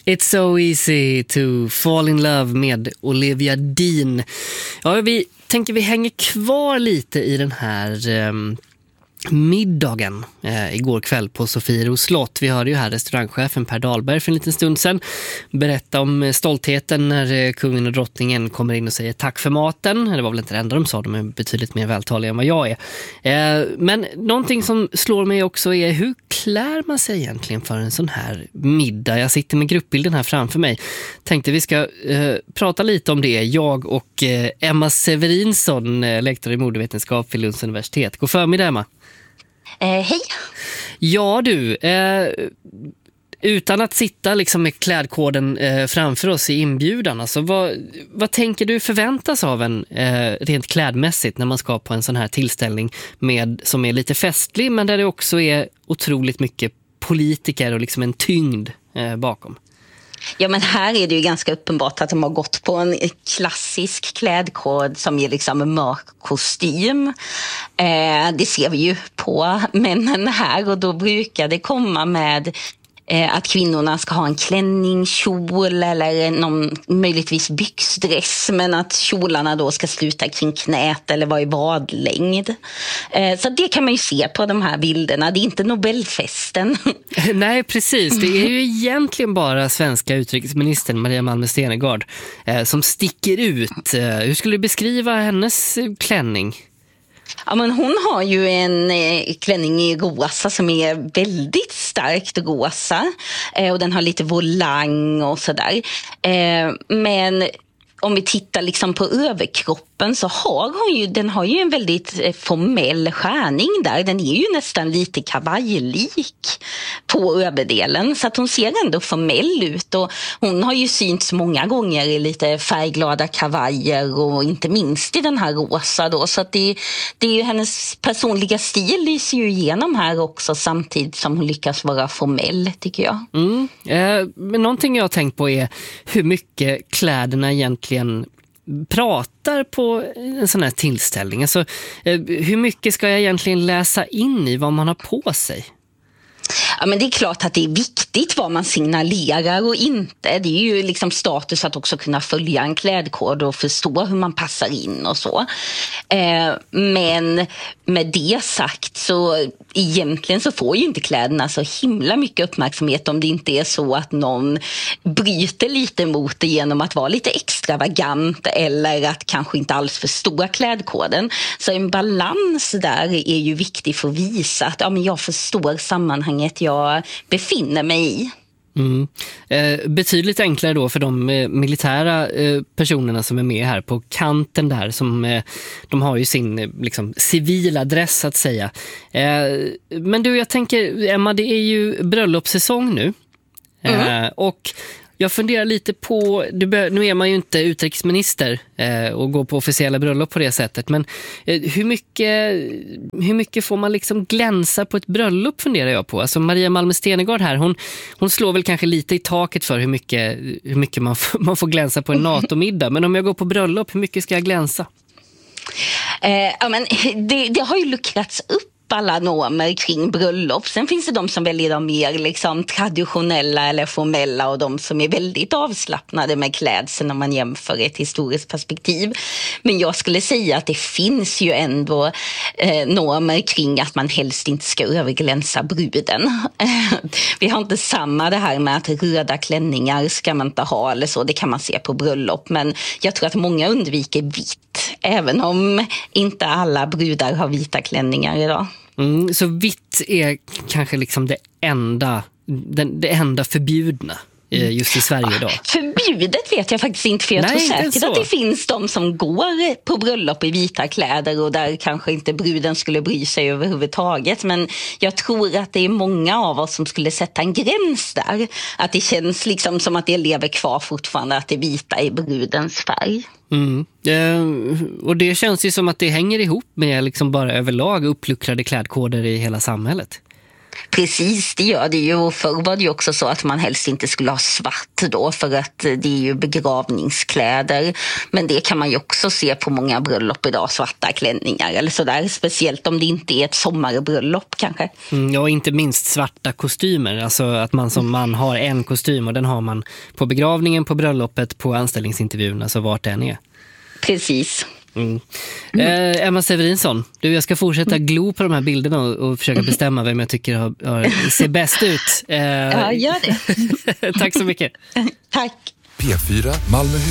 It's so easy to fall in love med Olivia Dean. Ja, vi tänker vi hänger kvar lite i den här middagen igår kväll på Sofiero slott. Vi hörde ju här restaurangchefen Per Dahlberg för en liten stund sedan berätta om stoltheten när kungen och drottningen kommer in och säger tack för maten. Det var väl inte det enda de sa, de är betydligt mer vältaliga än vad jag är. Men någonting som slår mig också är hur klär man sig egentligen för en sån här middag? Jag sitter med gruppbilden här framför mig. Tänkte vi ska prata lite om det. Jag och Emma Severinsson, lektor i modevetenskap vid Lunds universitet. God förmiddag, Emma. Hej. Ja du, utan att sitta liksom med klädkoden framför oss i inbjudan, alltså, vad tänker du förväntas av en rent klädmässigt när man ska på en sån här tillställning som är lite festlig men där det också är otroligt mycket politiker och liksom en tyngd bakom? Ja, men här är det ju ganska uppenbart att de har gått på en klassisk klädkod som är liksom en mörk kostym. Det ser vi ju på männen här, och då brukar det komma med att kvinnorna ska ha en klänning, kjol eller någon möjligtvis byxdress, men att kjolarna då ska sluta kring knät eller vara i vadlängd. Så det kan man ju se på de här bilderna. Det är inte Nobelfesten. Nej, precis. Det är ju egentligen bara svenska utrikesministern Maria Malmö Stenergard som sticker ut. Hur skulle du beskriva hennes klänning? Ja, men hon har ju en klänning i rosa som är väldigt starkt rosa, och den har lite volang och sådär. Men om vi tittar liksom på överkroppen så den har ju en väldigt formell skärning där. Den är ju nästan lite kavajlik på överdelen, så att hon ser ändå formell ut, och hon har ju synts många gånger i lite färgglada kavajer och inte minst i den här rosa då, så att det är ju hennes personliga stil lyser ju igenom här också, samtidigt som hon lyckas vara formell, tycker jag. Men någonting jag har tänkt på är hur mycket kläderna egentligen pratar på en sån här tillställning. Alltså, hur mycket ska jag egentligen läsa in i vad man har på sig? Ja, men det är klart att det är viktigt vad man signalerar och inte. Det är ju liksom status att också kunna följa en klädkod och förstå hur man passar in och så. Men med det sagt så egentligen så får ju inte kläderna så himla mycket uppmärksamhet om det inte är så att någon bryter lite mot det genom att vara lite extravagant eller att kanske inte alls förstå klädkoden. Så en balans där är ju viktig för att visa att ja, men jag förstår sammanhanget jag befinner mig i. Betydligt enklare då för de militära personerna som är med här på kanten där, som de har ju sin liksom civila dress att säga. Men du, jag tänker, Emma, det är ju bröllopssäsong nu. Och jag funderar lite på, nu är man ju inte utrikesminister och går på officiella bröllop på det sättet, men hur mycket får man liksom glänsa på ett bröllop, funderar jag på. Alltså Maria Malmö Stenergard här, hon slår väl kanske lite i taket för hur mycket man får glänsa på en NATO-middag, men om jag går på bröllop, hur mycket ska jag glänsa? Ja, men det har ju luckrats upp alla normer kring bröllop. Sen finns det de som väljer de mer liksom traditionella eller formella, och de som är väldigt avslappnade med klädseln om man jämför ett historiskt perspektiv. Men jag skulle säga att det finns ju ändå normer kring att man helst inte ska överglänsa bruden. Vi har inte samma det här med att röda klänningar ska man inte ha eller så. Det kan man se på bröllop, men jag tror att många undviker vitt, även om inte alla brudar har vita klänningar idag. Så vitt är kanske liksom det enda förbjudna just i Sverige idag. Förbjudet vet jag faktiskt inte, för jag tror säkert att det finns de som går på bröllop i vita kläder och där kanske inte bruden skulle bry sig överhuvudtaget, men jag tror att det är många av oss som skulle sätta en gräns där, att det känns liksom som att det lever kvar fortfarande, att det vita är brudens färg. Och det känns ju som att det hänger ihop med liksom bara överlag uppluckrade klädkoder i hela samhället. Precis, det gör det ju. Och förr var det ju också så att man helst inte skulle ha svart då, för att det är ju begravningskläder. Men det kan man ju också se på många bröllop idag, svarta klänningar eller sådär. Speciellt om det inte är ett sommarbröllop kanske. Ja, inte minst svarta kostymer. Alltså att man som man har en kostym och den har man på begravningen, på bröllopet, på anställningsintervjun, alltså vart den är. Precis. Emma Severinsson, jag ska fortsätta glo på de här bilderna och försöka bestämma vem jag tycker ser bäst ut. Ja, gör det. Tack så mycket. Tack. P4 Malmö.